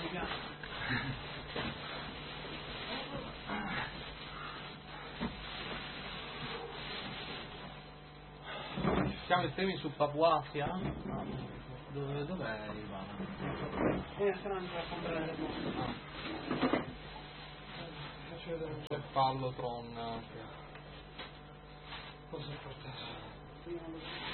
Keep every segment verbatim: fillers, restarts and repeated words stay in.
Siamo estremi su Papuasia? Dove, dov'è Ivana? Eh, saranno a comprare le cose. C'è il Fallotron. Cosa ho portato?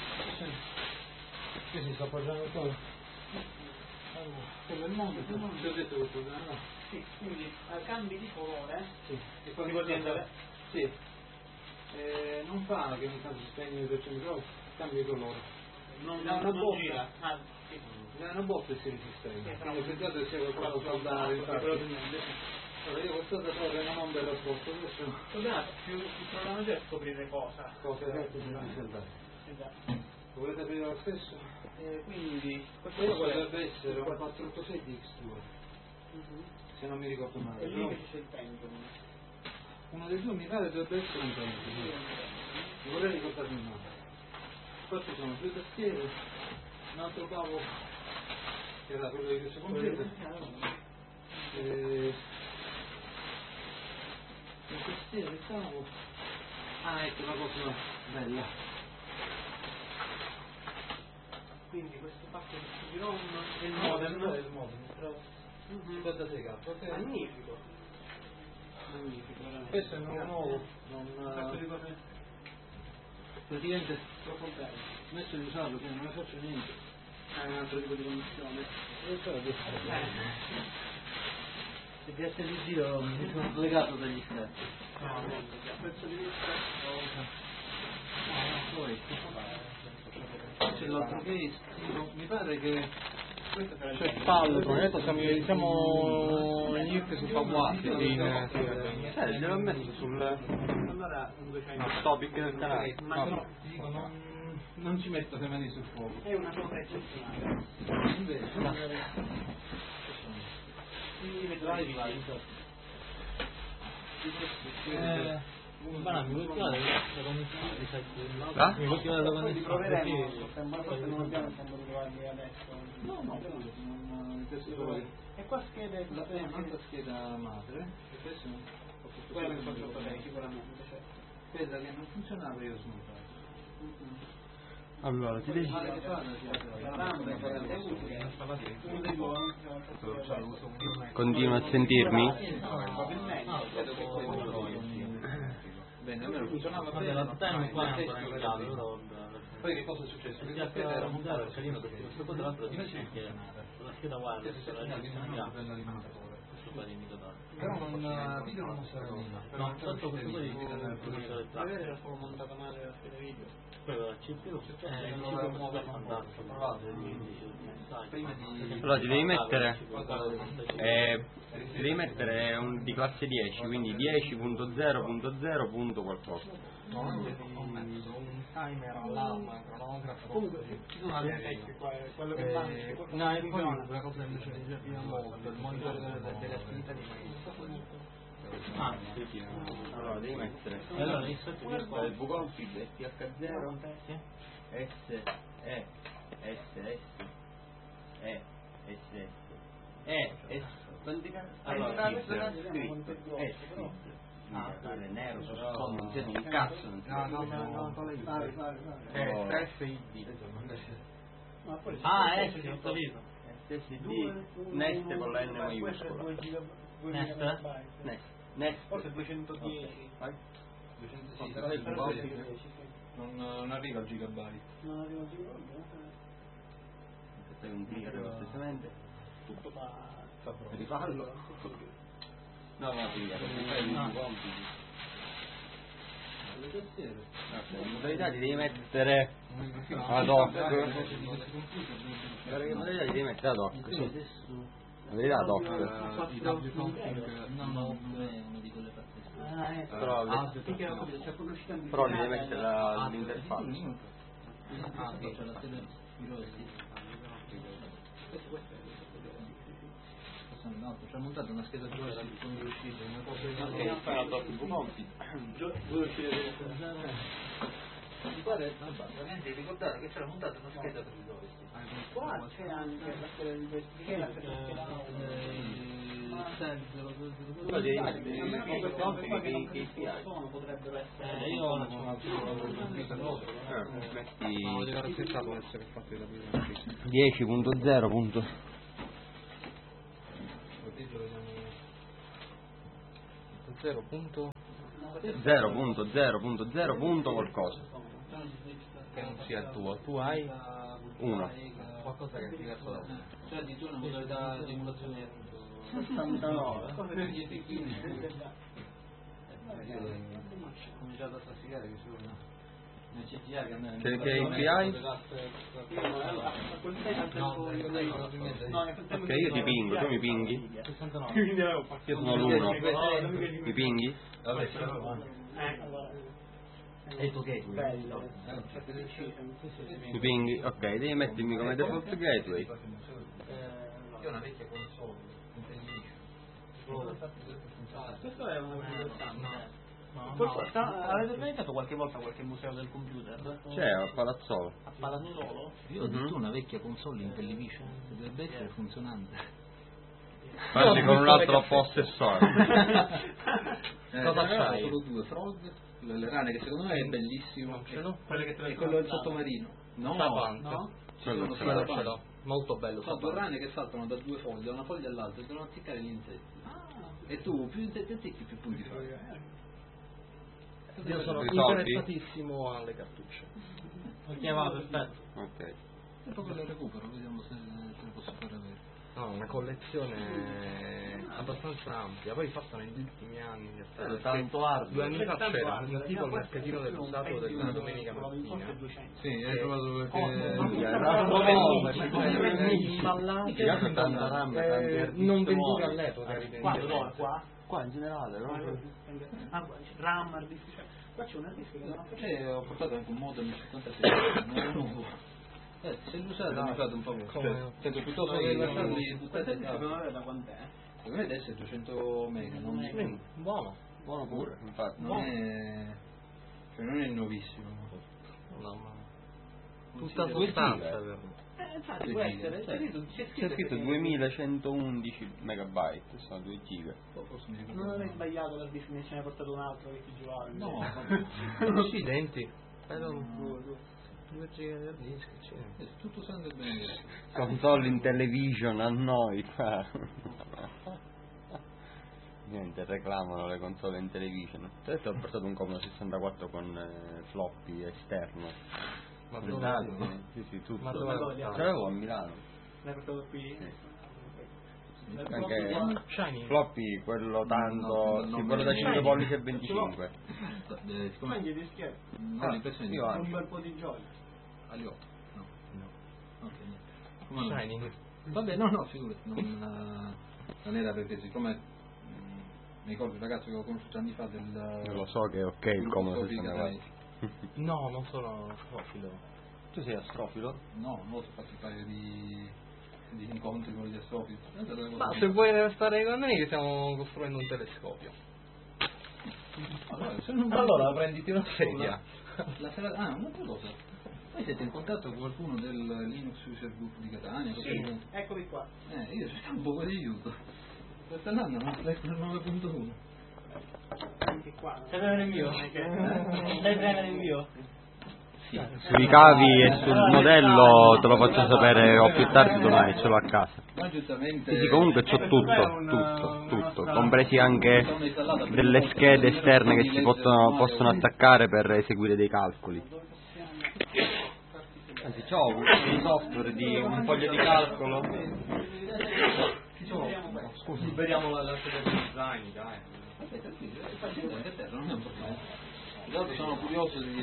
Sì, sì, sto appoggiando tutto. Allora, quello è il mondo, Ti ho detto questo, no? sì, quindi a cambi di colore, Sì. e poi ricordi andare? Sì. Eh, non fa che ogni tanto si spegne per cento gradi, cambia di colore. Non, Dà una non botta. gira. Ah, sì. Dà una botta e si risistema. Sì, Quindi ho pensato che sia qualcosa da soldare, infatti. Allora io quest'altra proprio non ho un bel rapporto, adesso... Il problema più il problema non è scoprire cosa. Cosa è detto di soldare. Esatto. Volete aprire lo stesso? Eh, quindi Questo potrebbe essere un quattrocentottantasei di X due, uh-huh. se non mi ricordo male. E lì invece c'è il pendolo. Uno dei due mi pare dovrebbe essere un pendolo. Mi vorrei ricordarmi il nome. Poi ci sono due tastiere, un altro cavo che era quello di questo computer. E... un tastiere, cavo. Ah, ecco la cosa bella. Quindi questo pacco di ROM e il modem, modem. il modem, cinquantasei K, ok? Magnifico. Magnifico, veramente. Questo è un nuovo nuovo, non... Un sacco di cose praticamente troppo belle. ho smesso di usarlo, quindi non ne faccio niente. Ah, è un altro tipo di connessione. E so che se grazie di Dio mi sono slegato dagli stessi. No, niente, a questo di vista poi c'è l'altro case, mi pare che c'è il Fallotron, adesso siamo, siamo in I R C su Papuasia, sì, eh, gliel'ho messo sul allora un duecento topic del canale. ma No, no, ti dico, non, non ci metto le mani sul fuoco. è una cosa eccezionale. Invece, Quindi vedrai di Eh, ma mi vuoi chiamare la connessione di sette? Ah? Mi vuoi chiamare la poi li connessione? proveremo, sembra forse non abbiamo il tempo di trovarli adesso. No, no, non non E qua schede la è un'altra scheda madre, e questo è un quella che faccio lei sicuramente, cioè. quella che non funzionava io ho smontato. Allora, ti devi... Male che fa, La RAM è uno dei due. Continua a sentirmi? Bene, almeno funzionava Vabbè, bene. la time qua è il ancora testo in era caso, bello. però... Poi che cosa è successo? Che Già la scheda era per montata montare carino perché questo qua tra l'altro dice che la scheda wireless la registrazione questo qua è limitato. Però non video non mostrava niente. No, tanto questo qua è il professore Magari era solo montata male la scheda video. quello la C P U eh, il C P U è fantastico. Prima di... Allora ti devi mettere eh, ti devi mettere un, di classe dieci, quindi dieci punto zero punto zero punto qualcosa. No, ho messo un timer, allarme, cronografo. Comunque ci sono altri effetti qua, quello che fa Eh, no, e poi una cosa invece mi serviva molto, il monitor delle, delle attività di mail. Ah, sì, sì. Allora devi mettere E allora il sotto di qua il vconfig T H zero S E S S E S S E S quanti cazzo? Allora script S ah, nero su sfondo non sento un cazzo. No, no, no, no, no, Fare, fare, è fare. F I D. Ma poi ah è sì, ho capito. S S D Nest con la N maiuscola. Nest? Nest Nest forse duecentodieci. Vai. duecento, sì, però il vconfig non, non arriva al gigabyte. Non arrivo più, vabbè. stai un tiro stessamente Tutto fa Fa proprio. rifarlo. No, no, sì, fai il vconfig. Le tastiere. In modalità ti devi mettere ad hoc. In modalità ti devi mettere ad hoc. In modalità ad hoc. I wconfig No, no, non è una di quelle fatte. Ah, eh. Però, le- Sì, che ho capito, c'è proprio uscita in però li devi digitale. mettere la- l'interfaccia. Ah, sì, c'è la scheda grossi. Questo, questo è No, ci ha montato una scheda grossa con gli usciti, una cosa E fai ad hoc vconfig. Voi uscire pare, veramente ricordate che c'era montata una scheda per i dovesti. Qua c'è anche la scheda di investigazione, la scheda Uno dei compiti che si ha. potrebbero essere. Eh, io non sono sicuro. No, deve rassettato essere fatto da dieci punto zero. zero punto zero punto zero punto zero punto qualcosa. che non sia il tuo. Tu hai uno. qualcosa che è diverso da uno. Cioè di una modalità di emulazione sessantanove. ho cominciato a trasferire che sono una C T A che andava Che, che A P I? Ok, io ti pingo, tu mi pinghi? Io sono l'uno. Mi pinghi? e tu che Mi pinghi? Ok, devi mettermi come default gateway. io ho una vecchia console Questo è una cosa interessante. Avete organizzato qualche volta qualche museo del computer? C'è a Palazzolo. A Palazzolo? io ho addirittura una vecchia console Intellivision che dovrebbe essere funzionante. Parli con un altro possessore. Cosa c'hai? Solo due frog, le rane che secondo me è bellissimo. Ce l'ho? Quelle che te E quello del sottomarino. No, Savant. no. Quello Ci sono ce Quello Savant. ce l'ho. Molto bello. Sono due Savant. rane che saltano da due foglie, da una foglia all'altra e devono attaccare gli insetti. E tu più insetti attacchi più punti fai. Io sono Risolvi? interessatissimo alle cartucce. Ho chiamato, aspetta. Ok. E poi le recupero, vediamo se te le posso fare avere. No, una collezione abbastanza ampia, poi fatta negli ultimi anni. Eh, tanto hardware. Due anni fa Tanto c'era hardware. un tipo al mercatino dell'usato della domenica mattina. Sì, hai trovato perché... Installate, tanta RAM, tanti eh, artisti non venduti nuovi. all'epoca, Qua, evidentemente. no, qua. Qua in generale, no? Ah, qua c'è RAM, hard disk, cioè, qua c'è un hard disk che non fa. Eh, ho portato anche un modem cinquantasei, non nuovo. Eh, se lo usate mi fate un favore. Come Cioè, no? penso piuttosto No, che io- lasciarli Questa buttate disk a secondo me da quant'è? secondo me adesso è duecento mega, non è, Mm, buono. Buono pure, infatti. non è, cioè non è nuovissimo. No, ma tutta Considero- sostanza per me. Eh, infatti Due può giga, essere, c'è sì. scritto, c'è C'è scritto scritto che- duemilacentoundici megabyte, sono due giga. Forse mi ricordo. Non avevi sbagliato l'hard disk, ne ce ne hai portato un altro che ti giocava. No, Accidenti. Però Due, due. due giga di hard disk, sì. è tutto santo e bene. Console in television a noi qua. Niente, reclamano le console in television. Adesso ho portato un Commodore sessantaquattro con eh, floppy esterno. Ma Blindato, dove? eh. Sì, sì, tutto. Ma dove lo Ce l'avevo a Milano. L'hai portato qui? Sì. Anche Shiny. floppy, quello tanto, No, sì, no, quello da no, cinque no. pollici e venticinque. Eh, siccome Quindi dischetto. ho l'impressione di io anche. Un bel po' di gioia. agli otto. No, no. Ok, niente. Come no? Shiny. Vabbè, no, no, figurati, non, eh, non era perché siccome mh, mi ricordo il ragazzo che ho conosciuto anni fa del... Io lo so che è ok il gruppo Commodore Sofica, sessantaquattro. No, non sono profilo. Tu sei astrofilo? No, non ho fatto un paio di, di incontri con gli astrofili. Ma se vuoi stare con noi stiamo costruendo un telescopio. Allora, se non Allora prenditi una sedia. La sera... Ah, un'altra cosa. Voi siete in contatto con qualcuno del Linux User Group di Catania? Sì, eccoli qua. Eh, io cerco un po' di aiuto. Quest'anno non ho letto il nove punto uno. Anche qua. Stai bene l'invio? Stai bene l'invio? Sui cavi e sul modello te lo faccio sapere o più tardi domani, ce l'ho a casa. Ma giustamente... Sì, sì, comunque c'ho tutto, tutto, tutto, compresi anche delle schede esterne che si possono, possono attaccare per eseguire dei calcoli. Anzi, c'ho un software di un foglio di calcolo. Scusi, liberiamo la, la sede di design, dai. Aspetta, sì, facile anche a terra, non è un problema. Tra l'altro sono curioso di,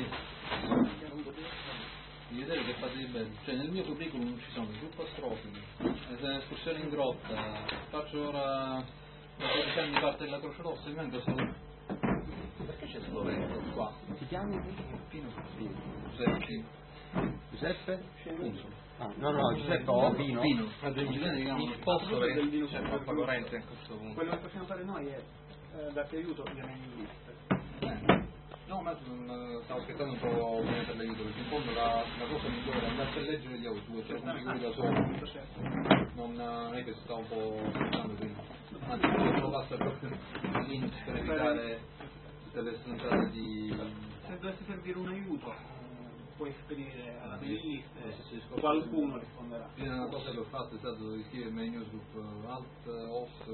di vedere che fate di bello. Cioè nel mio curriculum ci sono il gruppo astrofili, l'escursione in grotta, faccio ora da dodici anni parte della Croce Rossa e vengo solo... Perché c'è solo Lorenzo qua? Ti chiami? Pino Giuseppe Giuseppe? Punzolo. Ah, no, no, Giuseppe o Pino? Pino. Ma due Mi mi sposto perché c'è troppa corrente a questo punto. Quello che possiamo fare noi è eh, darti aiuto ovviamente in lista. No, ma mh, stavo aspettando un po' bene per l'aiuto, perché in fondo la, la cosa migliore è andarsi a leggere gli autori, cioè configuri da solo. Non, non è che si sta un po' aspettando prima. Anzi, uno passa proprio il link per evitare tutte le stronzate di... Se dovesse servire un aiuto, eh, puoi spedire alla mail list Eh, e sì, sì, scopri- qualcuno risponderà. Quindi una cosa che ho fatto è stato iscrivermi ai newsgroup eh, Alt, Os,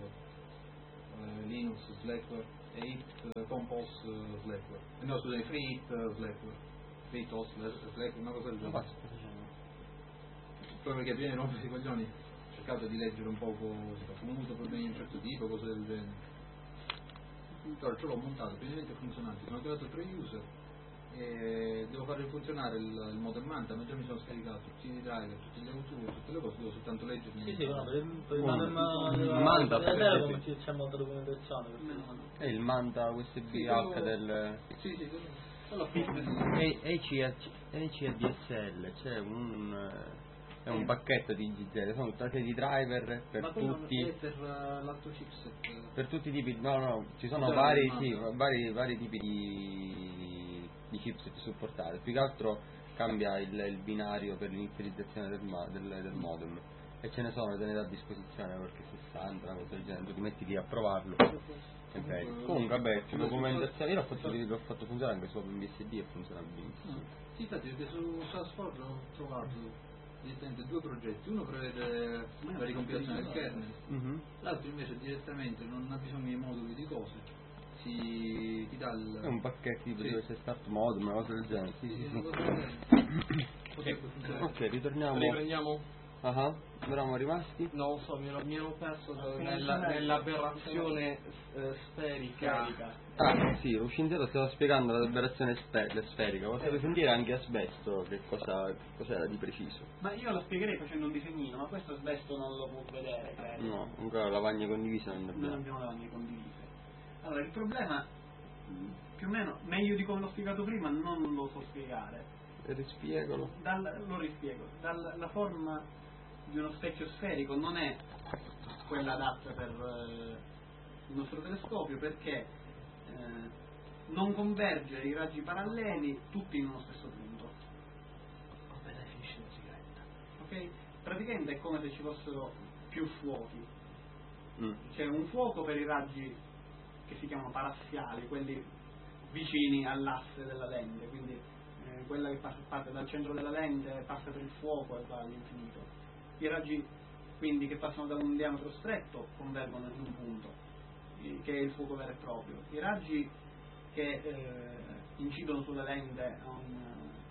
eh, Linux, Slackware e Hit, Compos, eh, Slackware. E no, scusate, Free Hit, eh, Slackware. Free Hit, Os, Slackware, una cosa del genere. Proprio perché prima di rompere i coglioni ho cercato di leggere un po' come ho avuto problemi di un certo tipo, cose del genere. Allora ce l'ho montato, praticamente funzionante, sono creato tre user e devo fare funzionare il, il modem Manta, ma già mi sono scaricato tutti i driver, tutti gli autori, tutte le cose, devo soltanto leggermi. Sì, sì, no, per il, per il Oh, modem Manta, della per Telecom esempio. c'è molta documentazione. È il Manta U S B Sì, H quello- del Sì, sì, quello. Quello fitness. E C A D S L, c'è un è un pacchetto di G Z, sono tutta una serie di driver per Ma quello tutti è per uh, l'altro chipset. per tutti i tipi, no no, ci sono Cioè, vari, ma- sì, vari, vari tipi di, di chipset supportati, più che altro cambia il, il binario per l'inizializzazione del, ma- del, del modem e ce ne sono, te ne dà a disposizione qualche sessanta, una cosa del genere, tu ti metti lì a provarlo e vedi. Comunque vabbè, più documentazione, io l'ho fatto, l'ho fatto funzionare anche su OpenBSD e funziona benissimo. Sì, infatti perché su SourceForge ho trovato direttamente due progetti, uno prevede la ricompilazione del kernel, Mhm. l'altro invece direttamente non ha bisogno di moduli di cose, si ti dà il... È un pacchetto tipo Sì. dove c'è start modem, una cosa del genere. Sì, Sì, sì, sì, sì. una cosa del genere. Potrebbe funzionare. Ok, ritorniamo. Riprendiamo? Ah, dove eravamo rimasti? Non lo so, mi ero, mi ero perso Fine nella, scenario. nell'aberrazione eh, sferica. Ah, sì, lo scienziato stava spiegando l'aberrazione spe- sferica. Potrebbe sentire anche asbesto che cosa che cos'era di preciso. Ma io lo spiegherei facendo un disegnino, ma questo sbesto non lo può vedere, credo. No, ancora lavagne condivise non Non abbiamo. abbiamo lavagne condivise. Allora, il problema, mh, più o meno, meglio di come l'ho spiegato prima, non lo so spiegare. Rispiegalo. Dal, lo rispiego. Dal, la forma di uno specchio sferico non è quella adatta per eh, il nostro telescopio perché eh, non converge i raggi paralleli tutti in uno stesso punto. Vabbè, dai, finisci la sigaretta. Ok? Praticamente è come se ci fossero più fuochi. Mm. C'è un fuoco per i raggi che si chiamano parassiali, quelli vicini all'asse della lente, quindi eh, quella che passa, parte dal centro della lente passa per il fuoco e va all'infinito. I raggi quindi che passano da un diametro stretto convergono in un punto, eh, che è il fuoco vero e proprio. I raggi che eh, incidono sulla lente a, un,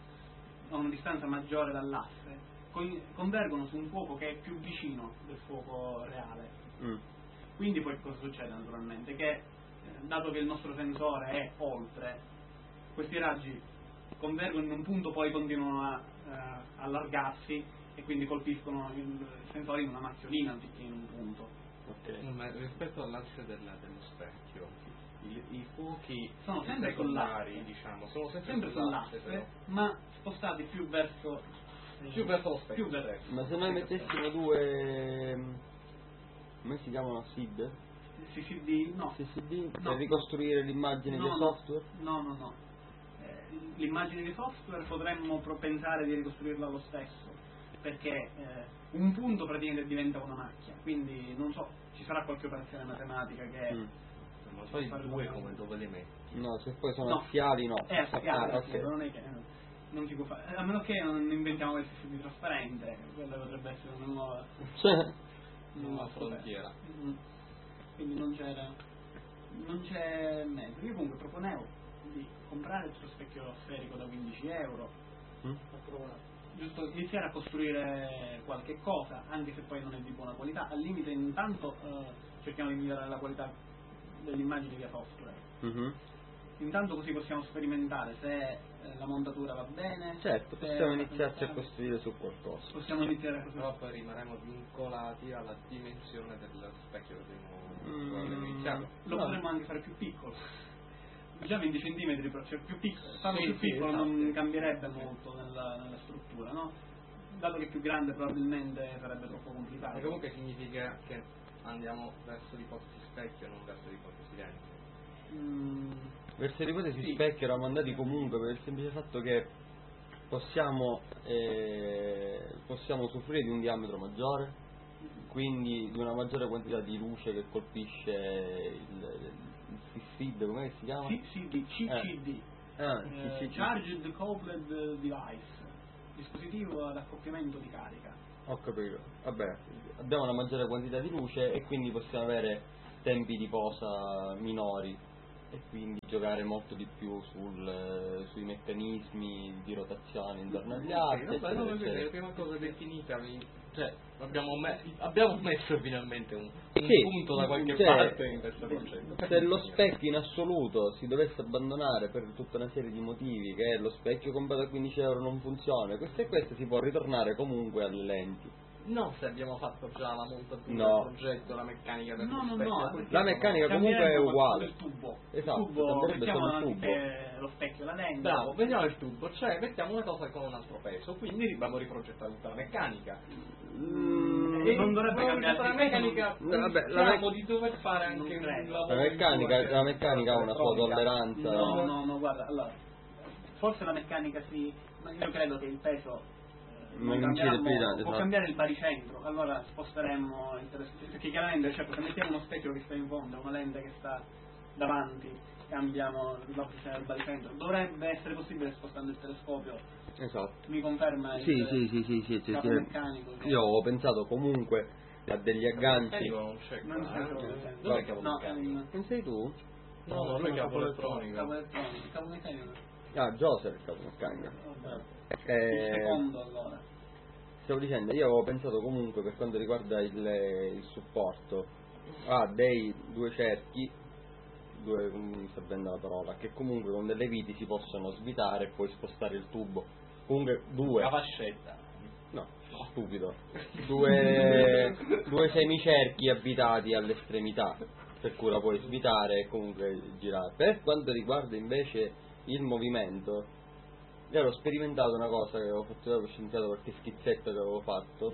a una distanza maggiore dall'asse con- convergono su un fuoco che è più vicino del fuoco reale. Mm. Quindi poi cosa succede naturalmente? Che eh, dato che il nostro sensore è oltre, questi raggi convergono in un punto, poi continuano a eh, allargarsi e quindi colpiscono il sensore in una mazzolina anziché in un punto. Ok. Ma rispetto all'asse della- dello specchio, i, i fuochi Sono sempre secondari, sull'asse. diciamo, sono sempre, Sempre sull'asse, sull'asse, però. ma spostati più verso eh, Più verso lo specchio. più verso- Ma se noi mettessimo due come si chiamano S I D? C C D, no. C C D No. per ricostruire l'immagine No, del no. software? No, no, no. Eh, l'immagine di software potremmo pro- pensare di ricostruirla lo stesso, perché eh, un punto praticamente diventa una macchia, quindi non so, ci sarà qualche operazione matematica che... Mm. Ma poi i due come dove li metti? No, se poi sono No. assiali no. È assiale, Ah, ok. non è che non si può fare, a meno che non inventiamo quel C C D trasparente, quella potrebbe essere una nuova, Cioè, una Nuova nuova frontiera. Mm. Quindi non c'era, non c'è mezzo. Io comunque proponevo di comprare questo specchio sferico da quindici euro, Mm. giusto iniziare a costruire qualche cosa, anche se poi non è di buona qualità. Al limite intanto eh, cerchiamo di migliorare la qualità dell'immagine via software. Mhm. Intanto così possiamo sperimentare se eh, la montatura va bene. Certo, se possiamo la iniziarci a qualità- costruire su qualcosa. Possiamo iniziare a costruire. Però poi rimarremo vincolati alla dimensione dello specchio che abbiamo, Mm. abbiamo iniziato. Lo No. potremmo anche fare più piccolo. Già venti centimetri, però, cioè più piccolo, farlo Sì, più sì, piccolo esatto. non cambierebbe molto nella, nella struttura, no? Dato che è più grande probabilmente sarebbe troppo complicato. E comunque significa che andiamo verso i posti specchio e non verso i posti silenzio. Mm, Verso l'ipotesi sì. specchio eravamo andati comunque per il semplice fatto che possiamo, eh, possiamo usufruire di un diametro maggiore, quindi di una maggiore quantità di luce che colpisce il, il C C D, come si chiama? C C D, C C D, Ah, eh, C C D. Charged Coupled Device, dispositivo ad accoppiamento di carica. Ho capito. Vabbè, abbiamo una maggiore quantità di luce e quindi possiamo avere tempi di posa minori e quindi giocare molto di più sul, sui meccanismi di rotazione intorno agli Ok, arti, vabbè, no, eccetera, perché la eccetera. prima cosa definita, mi- cioè abbiamo, me- abbiamo messo finalmente un, un Sì, punto da qualche cioè, parte in questo concetto. Se lo specchio in assoluto si dovesse abbandonare per tutta una serie di motivi, che lo specchio comprato a quindici euro non funziona, questo e questo, si può ritornare comunque alle lenti. Non se abbiamo fatto già la montatura No. del progetto, la meccanica del No, no, specchio, no, questo La no. meccanica comunque è Cambieremo uguale. il tubo. Esatto, il tubo, cambierebbe mettiamo solo il davanti tubo. che lo specchio e la lente. Bravo, vediamo il tubo, cioè mettiamo una cosa con un altro peso, quindi dobbiamo riprogettare tutta la meccanica. Mm, E non dovrebbe Come cambiare la meccanica, No, vabbè, la pensiamo me- di dover fare anche Non un credo. lavoro La meccanica, in la meccanica ha una sua elettronica. tolleranza. No, no, no, guarda, allora, forse la meccanica sì, ma io credo che il peso eh, Non cambierà incide più di molto. tanto, Può esatto. cambiare il baricentro, allora sposteremmo il telescopio, perché chiaramente, certo, se mettiamo uno specchio che sta in fondo e una lente che sta davanti, cambiamo la posizione del baricentro, dovrebbe essere possibile spostando il telescopio. Esatto. Mi conferma il Sì, sì, sì, sì, sì, sì, capo sì. meccanico che- Io ho pensato comunque a degli agganci. Meccanico non c'è Non qua, c'è eh. proprio. Dov'è il capo No, meccanico? ehm, Non sei tu? No, no, noi capo elettronico. capo elettronico, il capo meccanico. Ah, Joseph il capo meccanico. Vabbè. Il Eh, secondo allora. Stavo dicendo, io avevo pensato comunque per quanto riguarda il, il supporto a dei due cerchi, due, non mi sta bene la parola, che comunque con delle viti si possono svitare e poi spostare il tubo. Comunque due. La fascetta. No, stupido. Due, due semicerchi abitati all'estremità, per cui la puoi svitare e comunque girare. Per quanto riguarda invece il movimento, io ero sperimentato una cosa che avevo fatto, avevo scienziato qualche schizzetto che avevo fatto,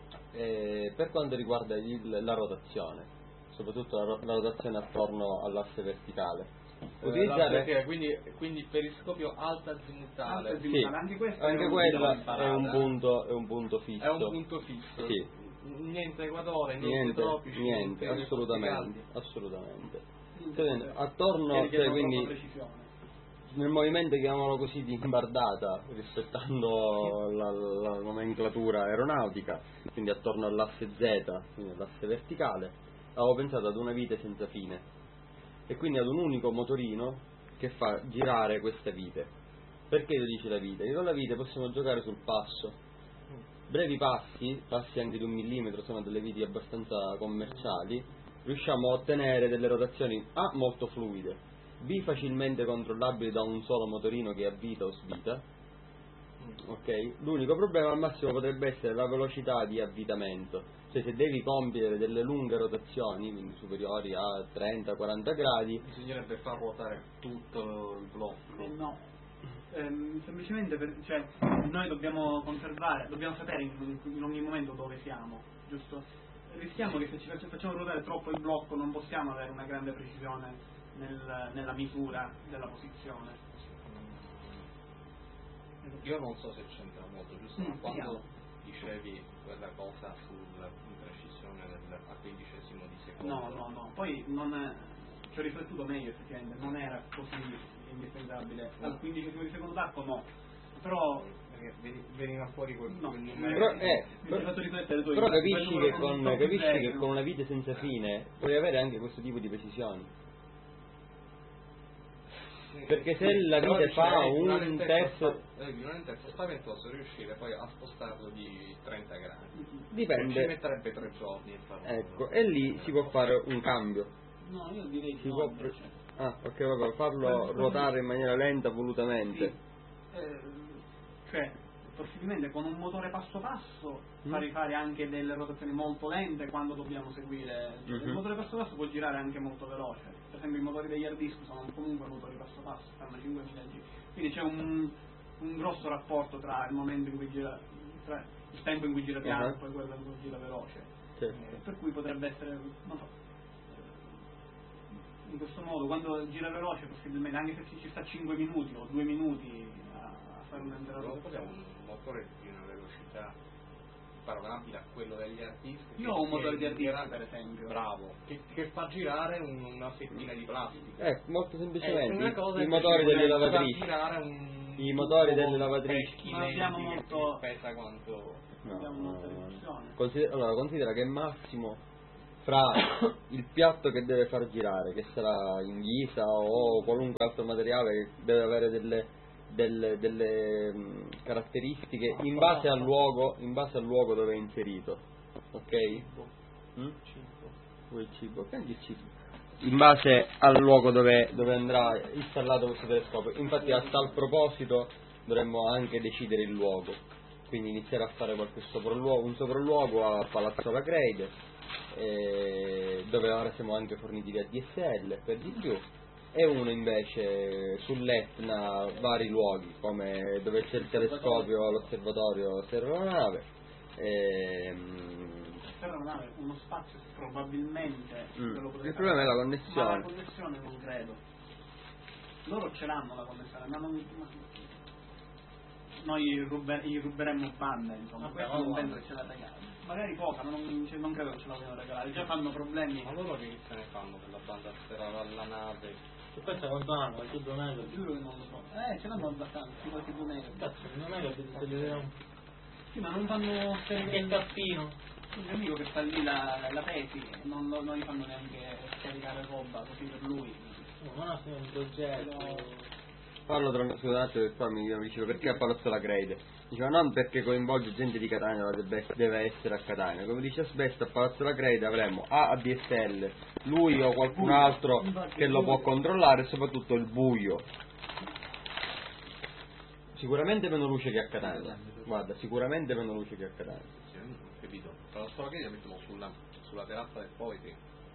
eh, per quanto riguarda il, la rotazione, soprattutto la, ro- la rotazione attorno all'asse verticale. Utilizzare... Eh, quindi, quindi periscopio alta azimuttale. Alta Sì, Anche questo anche è un quella video è un imparata. punto, è un punto fisso. È un punto fisso. Sì. Niente equatore, niente, Niente, tropici, niente, niente assolutamente, assolutamente. Sì, Attorno, che cioè, richiedono quindi troppa precisione. nel movimento, chiamiamolo così, di imbardata, rispettando la, la nomenclatura aeronautica, quindi attorno all'asse Z, quindi all'asse verticale, avevo pensato ad una vite senza fine e quindi ad un unico motorino che fa girare queste vite. Perché lo dice la vite? Che con la vite possiamo giocare sul passo, brevi passi, passi anche di un millimetro, sono delle viti abbastanza commerciali, riusciamo a ottenere delle rotazioni A molto fluide, B facilmente controllabili da un solo motorino che avvita o svita. Ok? L'unico problema al massimo potrebbe essere la velocità di avvitamento, cioè se devi compiere delle lunghe rotazioni, quindi superiori a trenta quaranta gradi, Bisognerebbe far ruotare tutto il blocco. Eh, no. Ehm, semplicemente per, cioè, noi dobbiamo conservare, dobbiamo sapere in, in ogni momento dove siamo, giusto? Rischiamo che se ci facciamo, facciamo ruotare troppo il blocco non possiamo avere una grande precisione nel, nella misura della posizione. Io non so se c'entra molto, giusto? Ma Mm, quando vediamo. dicevi quella cosa sull'imprecisione del a quindicesimo di secondo. No, no, no, poi non è, ci ho riflettuto meglio effettivamente, non era così indispensabile. Al quindicesimo di secondo d'arco no, però Perché veni- veniva fuori quel, no. quel però, numero. eh, Mi hai fatto riflettere tu, però quel capisci numero che, con con, troppi capisci zeri, che no? con una vite senza fine puoi avere anche questo tipo di precisioni. Sì, Perché se sì, la però vite dice, fa eh, un una lentezza terzo- sta- eh, una lentezza spaventosa riuscire poi a spostarlo di trenta gradi. Ci Dipende. metterebbe tre giorni a farlo. Ecco, e lì si può fare un cambio. No, io direi Si di no, può invece. pre- ah, ok, vabbè, farlo ruotare in maniera lenta, volutamente. Sì. Eh, cioè, possibilmente con un motore passo passo Mm. fare fare anche delle rotazioni molto lente quando dobbiamo seguire. Cioè, Mhm. Il motore passo passo può girare anche molto veloce. Per esempio i motori degli hard disk sono comunque motori passo passo, stanno cinquemila G. Quindi c'è un, un grosso rapporto tra il momento in cui gira, tra il tempo in cui gira piano Uh-huh. e poi quello in cui gira veloce. Certo. Eh, per cui potrebbe essere, non so, in questo modo, quando gira veloce possibilmente, anche se ci sta cinque minuti o due minuti a, a fare un intero Non possiamo un motore di una velocità paragonabile a quello degli artisti. Io ho un motore di artisti artisti, per esempio. Bravo, che, che fa girare un- una settina di plastica. Eh, molto Eh, semplicemente, una cosa i, i che motori ci delle vuole far lavatrici. girare un I motori tubo delle lavatrici. vecchi, Ma abbiamo lenti, molto- che pesa quanto... No, Abbiamo no, molta no. riduzione. Consider- allora, considera che massimo fra il piatto che deve far girare, che sarà in ghisa o qualunque altro materiale che deve avere delle, delle, delle mh, caratteristiche in base al luogo, in base al luogo dove è inserito, ok? Mm? Vuoi il cibo? Prendi il cibo. In base al luogo dove, dove andrà installato questo telescopio. Infatti a tal proposito dovremmo anche decidere il luogo, quindi iniziare a fare qualche sopralluogo, un sopralluogo a Palazzo Lacreide, eh, dove ora siamo anche forniti di A D S L per di più, e uno invece sull'Etna, vari luoghi come dove c'è il telescopio, l'osservatorio Serra la Nave, ehm, Serra la Nave, uno spazio probabilmente Mm. ve lo potete Il problema è la fare. connessione. Ma la connessione non credo. Loro ce l'hanno la connessione, ma non. ma- Noi ruber, gli ruberemmo banda, insomma, Vabbè, questo ma non guarda. penso che ce la regalano. Magari poca, ma non, cioè, non credo che ce la vogliono regalare, già fanno problemi. Ma loro che se ne fanno della banda sterrata alla nave? E questa quanto hanno? Qualche due metri? Giuro che non lo so. Eh, ce l'hanno abbastanza, sì, qualche due metri. Cazzo, non è che se li vediamo. Sì, ma non fanno. Che cappino. Un mio amico che sta lì la, la tesi, non, lo- non gli fanno neanche scaricare roba così per lui. No, ma no, sono un progetto. Parlo tra scusa un attimo che qua mi mi dicevo perché a Palazzo Lacreide. Diceva non perché coinvolge gente di Catania, ma deve, deve essere a Catania. Come dice Asbest, a Palazzo Lacreide avremo A D S L, lui o qualcun altro che lo può controllare e soprattutto il buio. Sicuramente meno luce che a Catania. Guarda, sicuramente meno luce che a Catania. Sì, non ho capito. Tra la storia che la mettiamo sulla, sulla terrazza del Poetry.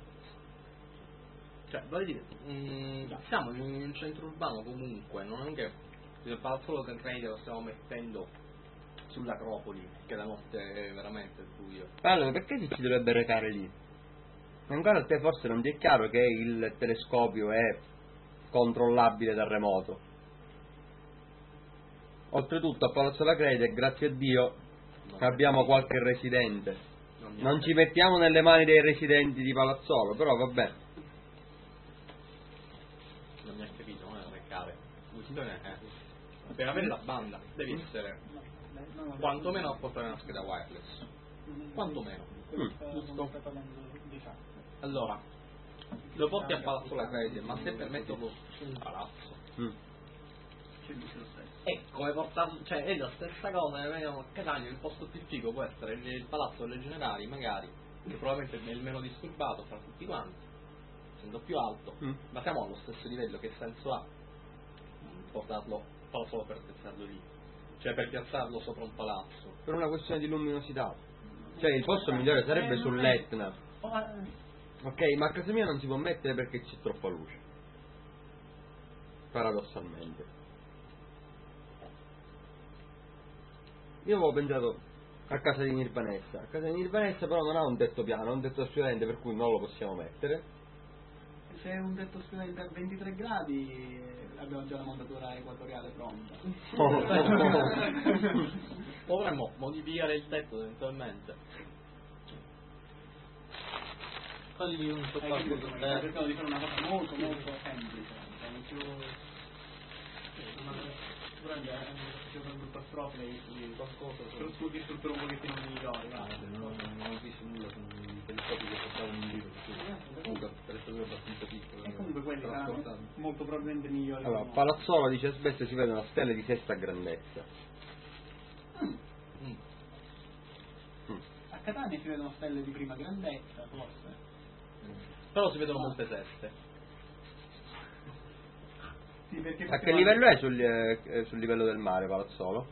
Cioè, voglio dire, mm, siamo in un centro urbano comunque, non è che il palazzolo del Crede lo stiamo mettendo sull'Acropoli, che la notte è veramente buio. Allora, perché ci si dovrebbe recare lì? Ancora a te forse non ti è chiaro che il telescopio è controllabile da remoto. Oltretutto a Palazzo Lacreide, grazie a Dio, abbiamo qualche residente. Non ci mettiamo nelle mani dei residenti di Palazzolo, però vabbè. Non mi hai capito, non è recare. La questione è, per avere la banda devi essere quantomeno a portare una scheda wireless. Quantomeno. Giusto? Allora, lo porti a Palazzo Lacreide, ma se per metterlo sul palazzo. Mm. È come portarlo, cioè è la stessa cosa, vediamo a Catania il posto più figo può essere il, il palazzo delle Generali, magari, che probabilmente è il meno disturbato fra tutti quanti, essendo più alto, Mm. ma siamo allo stesso livello, che senso ha mm, portarlo solo solo per piazzarlo lì? Cioè per piazzarlo sopra un palazzo. Per una questione di luminosità. Cioè il posto migliore sarebbe sull'Etna. Ok, ma a casa mia non si può mettere perché c'è troppa luce. Paradossalmente. Io avevo pensato a casa di Nirvanessa. A casa di Nirvanessa però non ha un tetto piano, ha un tetto studente per cui non lo possiamo mettere. Se è un tetto studente a ventitré gradi abbiamo già la montatura equatoriale pronta. Potremmo modificare il tetto eventualmente. Fagli un Eh, sottopassaggio quindi sul stiamo tetto. cercando di fare una cosa molto molto semplice, cioè non più due strofe di qualcosa su di strutture un pochettino migliori, va. Non, non ho visto nulla su i telescopi che portavano in giro. Comunque, telescopi abbastanza piccoli. E comunque quelli saranno trasportati. molto probabilmente migliori. Allora, del nostro. Palazzolo dice Asbest si vedono stelle di sesta grandezza. Mm. Mm. Mm. A Catania si vedono stelle di prima grandezza, forse. Però si vedono molte seste. Sì, perché A che livello è sul, eh, sul livello del mare Palazzolo?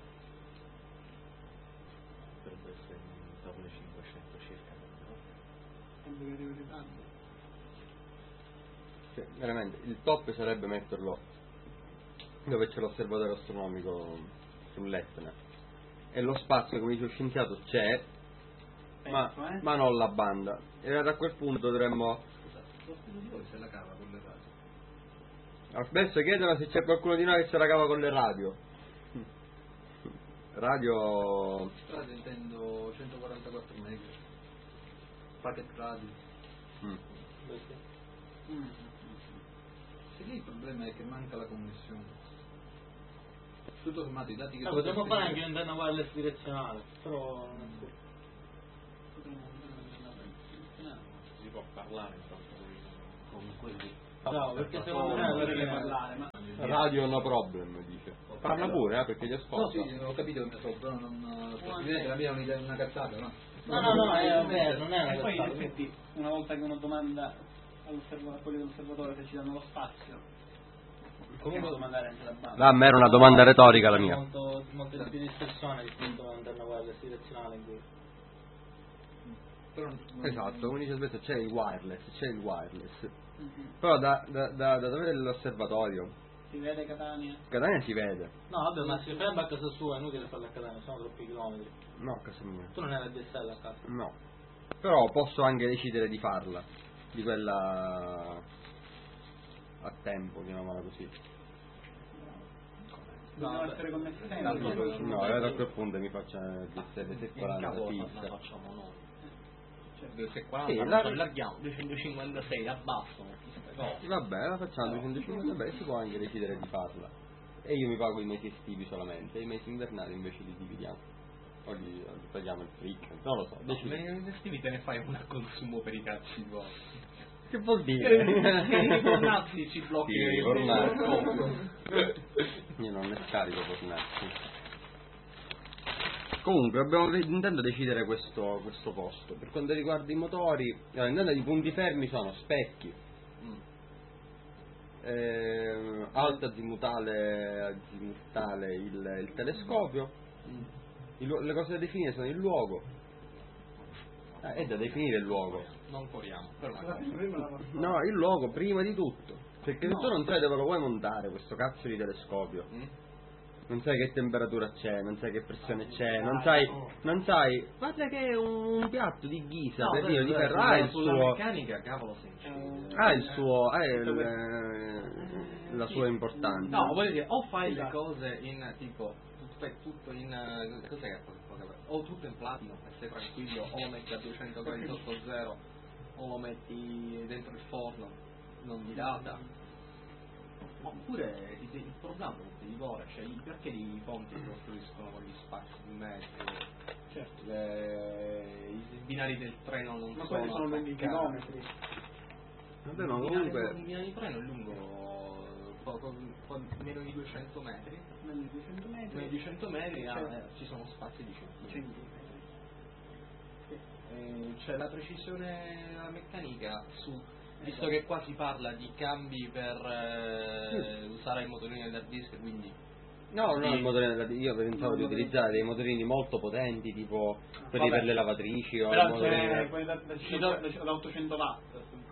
Dovrebbe essere dopo le cinquecento circa. Penso che arrivi tanto. Cioè, veramente, il top sarebbe metterlo dove c'è l'osservatorio astronomico sull'Etna. E lo spazio, come dice lo scienziato, c'è, ma, Penso, eh. ma non la banda. E a quel punto dovremmo... Lo studio di voi se la cava con le radio. Adesso chiedono se c'è qualcuno di noi che se la cava con le radio. Radio... Radio intendo centoquarantaquattro mega. Packet radio. Mm. Mm. Sì, lì il problema è che manca la connessione. Tutto sommato i dati che No, sono potremmo fare anche un antenna wireless direzionale, però non so. Si può parlare intanto con quelli. No, perché secondo me Potrebbe perché- parlare, ma Radio no problem, dice. Parla pure, eh, perché gli No, ascolta. sì, ho capito che so, però non... Presidente, la mia è un'idea, una cazzata, no? No, no, no, è, vabbè, non è e una poi in cazzata. effetti una volta che uno domanda all'osserva- a quelli dell'osservatore se ci danno lo spazio, comunque domandare anche la banda. Ah, a me era una domanda retorica la mia. Molto, molto di più dispersione rispetto a un'antenna wireless direzionale in cui... Però, Esatto, come dice spesso c'è il wireless, c'è il wireless. Mhm. Però da, da, da, da dove è l'osservatorio? Si vede Catania? Catania si vede. No, vabbè, ma se ferma a casa sua è inutile farla a Catania, sono troppi chilometri. No, a casa mia. Tu non hai la D S L a casa. No. Però posso anche decidere di farla. Di quella a tempo, chiamiamola così. Dobbiamo vabbè. essere connessi No, sempre. No, arrivato a quel punto mi faccio il D S L settecentoquaranta la fissa. facciamo noi. Cioè, duecentoquaranta Sì, non la- la allarghiamo, duecentocinquantasei abbassano queste cose. Vabbè, la facciamo duecentocinquanta, beh, si può anche decidere di farla. E io mi pago i mesi estivi solamente, e i mesi invernali invece li dividiamo. O li, o li togliamo il freak, non lo so, decido. Negli estivi te ne fai una a consumo per i cazzi tuoi. Che vuol I dire? pornazzi ci blocchi Sì, il Fortnite. Io non ne scarico Fortnite. Comunque abbiamo intendo decidere questo, questo posto. Per quanto riguarda i motori, allora, intendo i punti fermi sono specchi, Mm. eh, alta azimutale, azimutale il, il telescopio, il lu- le cose da definire sono il luogo. Eh, è da definire il luogo. Non corriamo, per una la cosa. prima la vostra- No, il luogo prima di tutto. Perché se No. tu non sai dove lo vuoi montare questo cazzo di telescopio, Mm? non sai che temperatura c'è, non sai che pressione c'è, non sai, non sai, guarda che è un piatto di ghisa, per dire, di ferro, ha il sulla suo, meccanica, cavolo, se incide. ha il suo, ha il, eh, la sua importanza. No, voglio dire, o fai le cose in tipo, tu fai tutto in, eh, cos'è che cosa- cosa- o tutto in platino e sei tranquillo, o lo metti a duecento gradi sotto zero, o lo metti dentro il forno, non di data. Oppure il il problema è di ora, cioè i- perché i ponti si costruiscono con gli spazi di metro, Certo. le- i binari del treno non Ma sono quelli sono lunghi attaccati. chilometri. Vabbè, ma Un comunque, binare di treno è lungo poco, po- meno di duecento metri, Meno di duecento metri. meno di duecento metri ah, Certo. eh, ci sono spazi di centimetri. Centimetri. Eh, c'è la precisione la meccanica su, visto che qua si parla di cambi per eh, usare il motorino dell'hard disk, quindi no, no, Sì. il motorino da- io pensavo No, di il utilizzare dei motorini molto potenti, tipo quelli Vabbè. per le lavatrici o Però motorini- c'è quelli da, da, Ci do- da, da ottocento watt.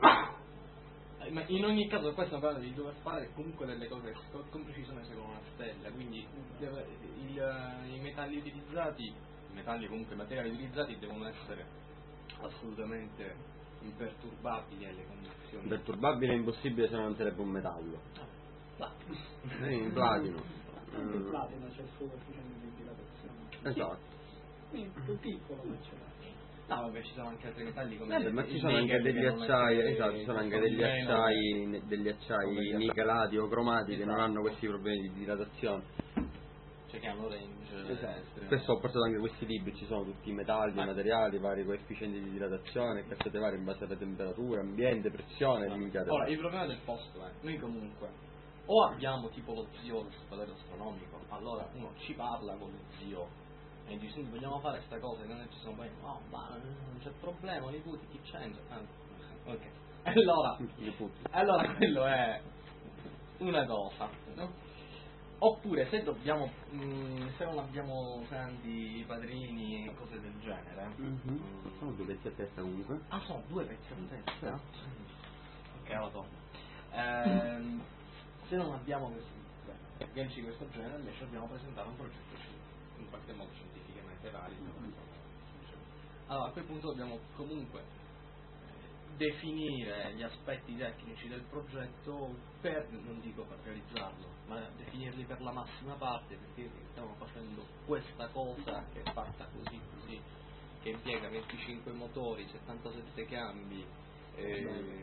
Eh, ma in ogni caso qua stiamo parlando di dover fare comunque delle cose con, con precisione secondo una stella, quindi deve- il, eh, i metalli utilizzati, i metalli comunque i materiali utilizzati devono essere assolutamente imperturbabili alle condizioni. Imperturbabile è impossibile se non sarebbe un metallo. Ma- Eh, in platino. Anche il Mm, platino c'è il suo coefficiente di dilatazione. Esatto. Quindi più piccolo ma ce l'ha. No, vabbè, ci sono anche altri metalli come Vabbè, ma il ci sono anche nickel degli che non è acciai, che- esatto, ci sono che anche degli meno- acciai, degli come acciai gli nichilati o cromati che non Esatto. hanno questi problemi di dilatazione. cioè che hanno range Esatto. estremamente- Spesso ho portato anche questi libri, ci sono tutti i metalli, i Ah. materiali, vari coefficienti di dilatazione, cazzate varie in base alla temperatura, ambiente, pressione, No. minchiate Ora, varie. il problema del posto è, noi comunque, o abbiamo tipo lo zio del spadaio astronomico, allora uno ci parla con lo zio e dice, senti, vogliamo fare questa cosa, e noi ci siamo poi, no, ma non c'è problema, li puti, chi c'entra? Ah, ok. Allora, Li putti. allora quello è una cosa, no? Oppure se dobbiamo, mh, se non abbiamo tanti padrini e cose del genere, Mhm. Sono due pezzi a testa comunque. ah, sono due pezzi a testa? Ok, la to. Ehm, se non abbiamo questi agganci di questo genere, invece dobbiamo presentare un progetto sci- in qualche modo scientificamente valido. Allora, a quel punto dobbiamo comunque eh, definire gli aspetti tecnici del progetto per, non dico per realizzarlo, ma definirli per la massima parte, perché stiamo facendo questa cosa che è fatta così così, che impiega venticinque motori, settantasette cambi, eh,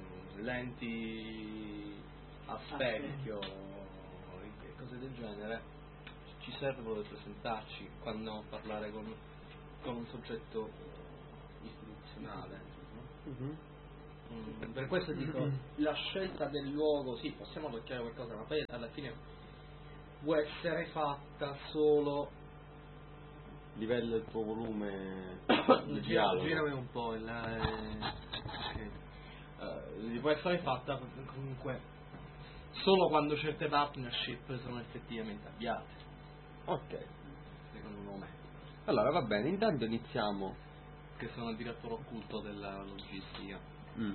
lenti a specchio e cose del genere. Ci servono per presentarci quando andiamo a parlare con, con un soggetto istituzionale. Mhm. Mm, per questo dico, la scelta del luogo, sì, possiamo toccare qualcosa, ma poi alla fine può essere fatta solo. Livella il tuo volume di Gira, dialogo. girami un po' il, eh, eh, può essere fatta comunque solo quando certe partnership sono effettivamente avviate, Ok. secondo me, Allora va bene, intanto iniziamo. che sono il direttore occulto della logistica. Mm.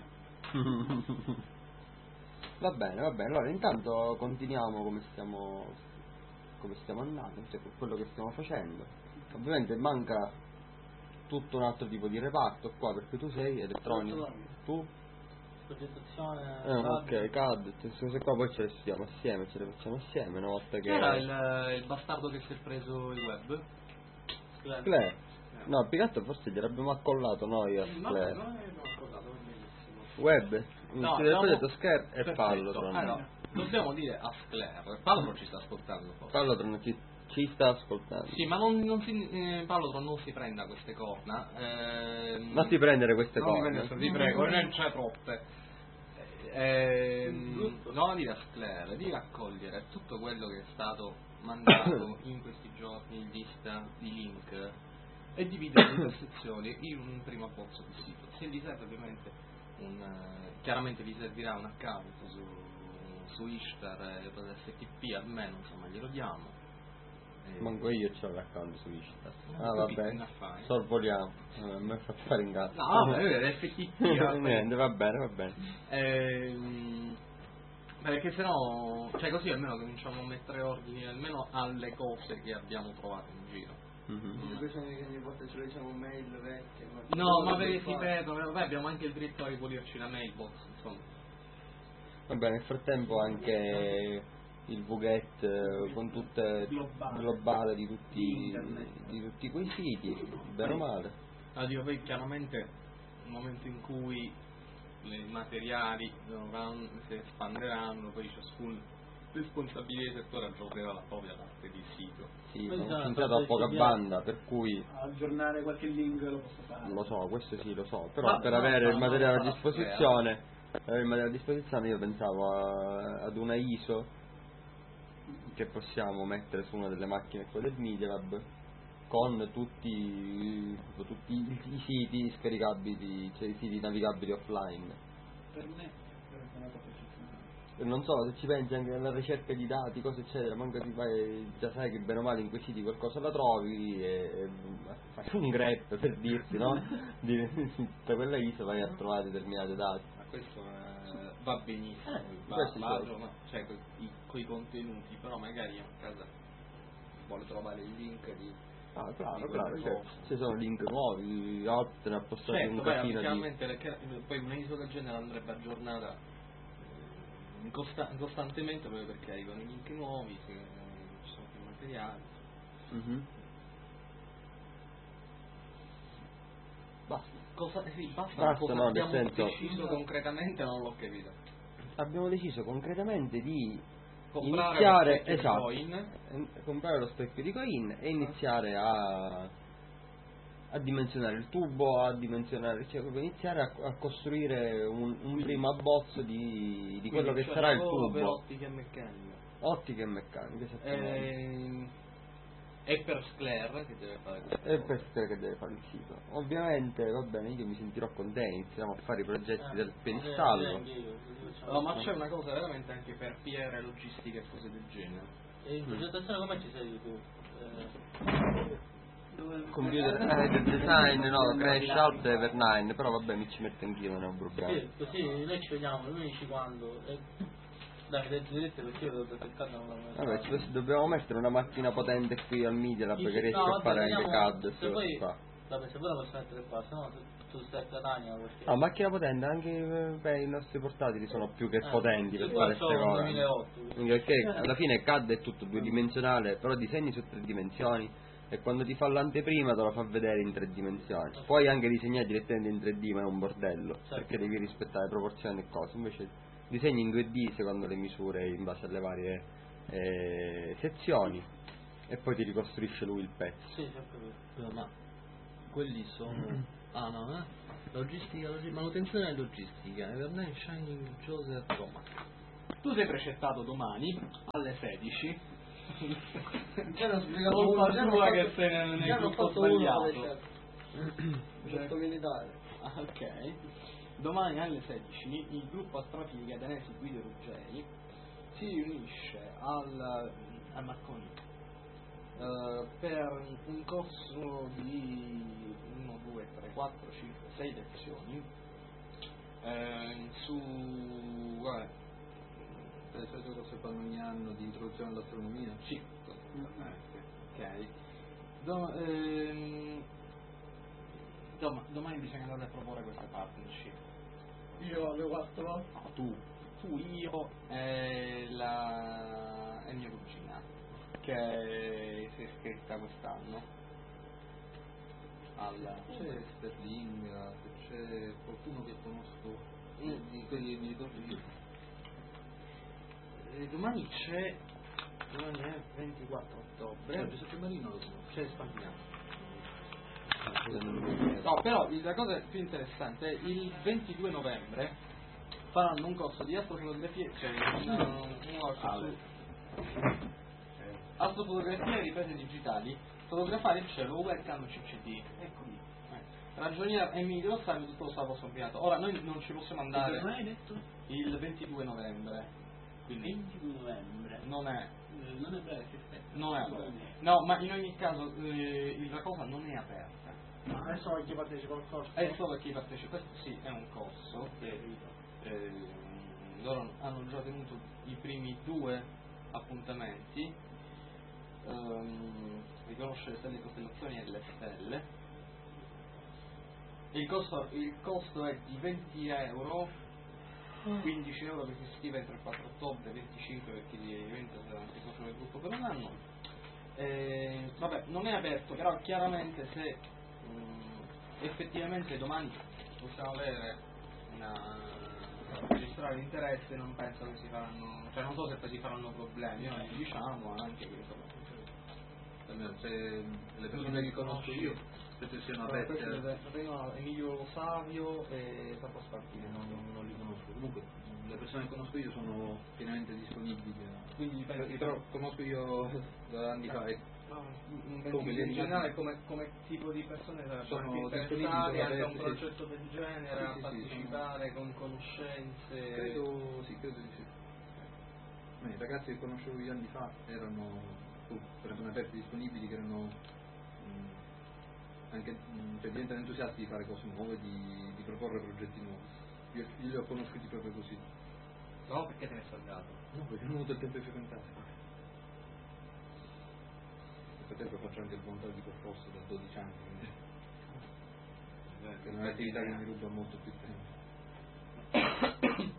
Va bene, va bene, allora intanto continuiamo come stiamo come stiamo andando, cioè con quello che stiamo facendo. Ovviamente manca tutto un altro tipo di reparto qua, perché tu sei elettronico, tu? Progettazione. Eh, ok, C A D, queste cose qua poi ce le studiamo assieme, ce le facciamo assieme una volta Chi che... era il, il bastardo che si è preso il web? Claire. No, più che altro forse gliel'abbiamo accollato noi a No, Claire. no, no, accordato, va benissimo. Web, No, il no, progetto Scare e perfetto. Pallotron. Allora, dobbiamo dire a Sclare, Pallotron ci sta ascoltando forse. Pallotron ci, ci sta ascoltando. Sì, ma non, non si, eh, Pallotron non si prenda queste corna. Ehm, Non ti prendere queste non mi cose. prende, ti prego, non c'è troppe. Ehm, non di Sclare, di raccogliere tutto quello che è stato mandato in questi giorni in lista di link e dividerlo in due sezioni in un primo bozzo di sito. Se vi serve ovviamente un, eh, chiaramente vi servirà un account su, su Ishtar e per S T P almeno, insomma glielo diamo. E- Manco io c'ho l'account su Ishtar. Non Ah capisco vabbè, che affari. sorvoliamo. Eh, mi ha fatto fare in casa. No, vabbè, è F T P. vabbè. Niente, va bene, va bene. Ehm, perché sennò, cioè così almeno cominciamo a mettere ordini almeno alle cose che abbiamo trovato in giro. Mhm. Bisogna che ogni volta ci leggiamo mail vecchie. No, ma perché ti ripeto, vabbè, abbiamo anche il diritto a ripulirci la mailbox, insomma. Va bene, nel frattempo anche il Vuget eh, con tutte Globale. globale di tutti, Internet. di tutti quei siti, bene o male. Addio, poi chiaramente nel momento in cui i materiali dovranno, si espanderanno, poi ciascun responsabile del settore aggiornerà la propria parte di sito. Sì, Quindi ho sono scienziato a state poca studiate. banda, per cui Aggiornare qualche link lo posso fare. lo so, questo sì lo so, però Ma- per no, avere no, il no, materiale no, a no, disposizione, per avere il materiale a disposizione io pensavo a- ad una I S O che possiamo mettere su una delle macchine qua del MediaLab con tutti, tutti i, i siti scaricabili, cioè i siti navigabili offline. Per me è una cosa eccezionale. E non so, se ci pensi anche nella ricerca di dati, cose eccetera, manca ti fai, già sai che bene o male in quei siti qualcosa la trovi e, e fai un grep per dirti, no? Di, per quella I S O vai a trovare determinati dati. Ma questo eh, va benissimo, va, questo va sì. no, cioè con i contenuti, però magari a casa vuole trovare il link di... Ah, claro, di claro, quelle certo. cose. Ci sono link nuovi, altri ne ha postati Certo, un poi casino di... chiaramente perché poi una I S O del genere andrebbe aggiornata eh, costa- costantemente proprio perché arrivano i link nuovi, se, ci sono più materiali. Mhm. Basta. Cosa, sì, basta, Basta, cosa no, nel abbiamo senso- deciso concretamente non l'ho capito. Abbiamo deciso concretamente di Comprare iniziare, lo specchio di esatto, coin. eh, comprare lo specchio di coin e iniziare a a dimensionare il tubo, a dimensionare, cioè proprio iniziare a, a costruire un, un primo abbozzo di, di quello che Quindi c'è sarà il lavoro per tubo, ottica e meccanica. ottica e meccanica, esattamente. Ehm, E per Sclare che deve fare questo. E per te che deve fare il sito. Ovviamente, va bene, io mi sentirò con te, inizieremo a fare i progetti del piedistallo. No, ma c'è una cosa veramente anche per P R, logistica e cose del genere. E in progettazione come ci sei tu? Eh, Computer eh, design, no, crash out per nine, però vabbè mi ci metto anch'io, non è un problema. sì, così noi ci vediamo, lui mi dici quando. E... Dai, le dirette perché io devo cercare non lo Vabbè, ci dobbiamo mettere una macchina potente qui al Media Lab Sì, che sì, riesce no, a vabbè, fare anche vediamo, C A D e se poi- qua. Vabbè, se voi la posso mettere qua, se no se tu stai a Catania perché... No, macchina potente, anche beh, i nostri portatili sono più che Eh, potenti per io fare so queste un cose. duemilaotto. Quindi perché alla fine C A D è tutto due-dimensionale, però disegni su tre dimensioni e quando ti fa l'anteprima te lo fa vedere in tre dimensioni. Puoi anche disegnare direttamente in tre D, ma è un bordello, perché devi rispettare proporzioni e cose. Invece disegni in due D secondo le misure in base alle varie eh, sezioni e poi ti ricostruisce lui il pezzo. Sì, sempre vero. No, ma quelli sono... Ah no, eh? Logistica, logi- manutenzione e logistica. Evernight Shining Joseph Thomas. Tu sei precettato domani alle sedici. Già l'ho spiegato Colpa uno, già l'ho tua fatto- che sei nel, nel già l'ho gruppo fatto uno sbagliato. alle Getto militare. Ah, ok. Domani alle sedici il gruppo Astrofisica Danesi Guido Ruggeri si riunisce al, al Marconi eh, per un corso di uno, due, tre, quattro, cinque, sei lezioni eh, su vabbè, le solite cose che fanno ogni anno di introduzione all'astronomia. Sì, ok. Do- ehm, dom- domani bisogna andare a proporre queste partnership. Io alle quattro. No, tu, tu, io e, la, e mia cugina che si è iscritta quest'anno alla c'è Sterling, se c'è qualcuno che conosco mm. di quelli mi ricordo io. E domani c'è domani è ventiquattro ottobre c'è Giuseppe Marino, lo conosco, c'è Spagnolo. No, però la cosa più interessante è il ventidue novembre faranno un corso di astrofotografia, cioè un, un workshop su astrofotografia e riprese digitali, fotografare il cielo, webcam C C D. Ecco lì. Eh. Ragionier Emilio Savio, tutto lo stavo sombriato. Ora noi non ci possiamo andare Come hai detto? il ventidue novembre. Quindi ventidue novembre. non è Eh, non è breve, si aspetta. non è aperta. No, ma in ogni caso eh, la cosa non è aperta. Ma adesso a chi partecipa al corso? È solo chi partecipa, questo sì, è un corso che eh, loro hanno già tenuto i primi due appuntamenti, ehm, riconoscere le stelle, le costellazioni e le stelle. Il costo, il costo è di venti euro, quindici euro per chi si iscrive entro il quattro ottobre, venticinque per chi diventa anche socio del gruppo per un anno. Eh, vabbè, non è aperto, però chiaramente se mh, effettivamente domani possiamo avere una registrare l'interesse, non penso che si faranno, cioè non so se poi si faranno problemi, noi diciamo anche che insomma almeno se le persone che conosco io penso siano aperte. Emilio Savio e Sappo Spartini, non, non, non li conosco, comunque le persone che conosco io sono pienamente disponibili, quindi penso, però conosco io da anni fa e Comunque, in generale come, come tipo di persone sono interessati disponibili anche a un sì. progetto del genere, Sì, a sì, partecipare sì, con conoscenze? Credo, sì, credo di sì. Ma i ragazzi che conoscevo io anni fa erano persone aperte, disponibili, che erano mh, anche mh, cioè, diventano entusiasti di fare cose nuove, di, di proporre progetti nuovi. Io, io li ho conosciuti proprio così. No, perché te ne sei andato? No, perché non ho avuto il tempo di frequentare. Nel frattempo faccio anche il volontario di percorso da dodici anni, quindi è un'attività che mi ruba molto più tempo.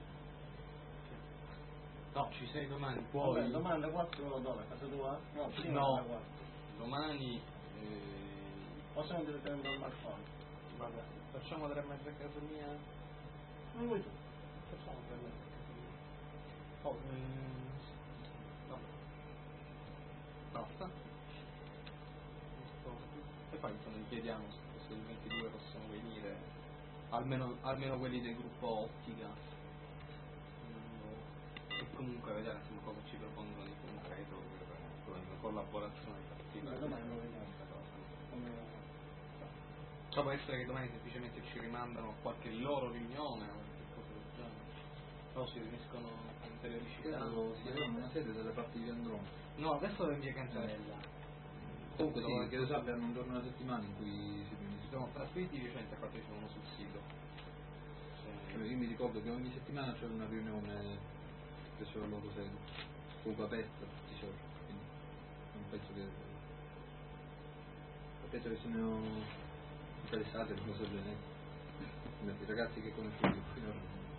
No, ci sei domani, puoi. Vabbè, domani alle quattro dove? A casa tua? No, prima No, alle quattro. domani eh, Possiamo direttamente al balcone. vabbè, facciamo tre metri a casa mia. Non vuoi tu? Facciamo tre metri a casa mia. Oh, ehm, vabbè. Basta. E poi insomma chiediamo se questo del ventidue possono venire almeno, almeno quelli del gruppo Ottica e comunque vedere insomma cosa ci propongono di concreto per, per una collaborazione fattiva. Domani non vediamo questa cosa. Cioè, può essere che domani semplicemente ci rimandano a qualche loro riunione o qualche cosa del genere. O si riuniscono in periodicità. Credo si avranno una sede dalle parti di Androne. No, adesso è in via Cantarella. Comunque sì, che lo sappia, hanno un giorno alla settimana in cui si riuniscono. Siamo trasferiti di recente, infatti sono sul sito. Cioè, io mi ricordo che ogni settimana c'è una riunione presso la loro sede, comunque aperta, tutti i giorni, quindi non penso che penso che se ne ho interessati alle cose genetiche. I ragazzi che conoscevo finora.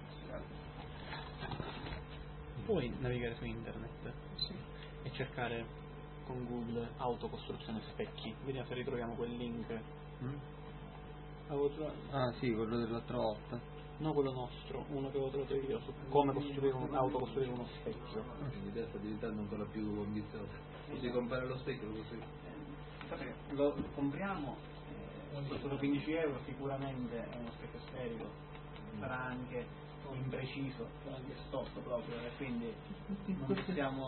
Puoi navigare su internet sì. e cercare con Google autocostruzione specchi, vediamo se ritroviamo quel link. Mm? Ah sì, quello dell'altra volta. No, quello nostro, uno che avevo trovato io su come costruire un, autocostruire uno specchio. L'idea sta diventando ancora più ambiziosa. Si comprare lo specchio lo così. Lo compriamo, eh, costa quindici euro, sicuramente è uno specchio sferico, sarà anche impreciso, sarà anche storto proprio, e quindi non stiamo